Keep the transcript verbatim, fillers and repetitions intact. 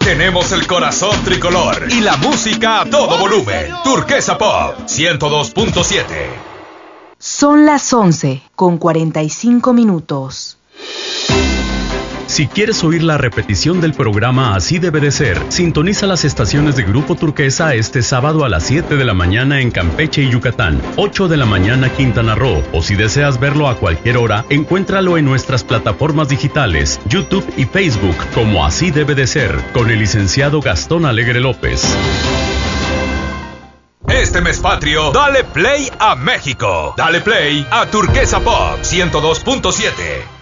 Tenemos el corazón tricolor y la música a todo volumen. Turquesa Pop ciento dos punto siete. Son las once con cuarenta y cinco minutos. Si quieres oír la repetición del programa Así Debe de Ser, sintoniza las estaciones de Grupo Turquesa este sábado a las siete de la mañana en Campeche y Yucatán, ocho de la mañana Quintana Roo, o si deseas verlo a cualquier hora, encuéntralo en nuestras plataformas digitales, YouTube y Facebook como Así Debe de Ser, con el licenciado Gastón Alegre López. Este mes patrio, dale play a México. Dale play a Turquesa Pop ciento dos punto siete.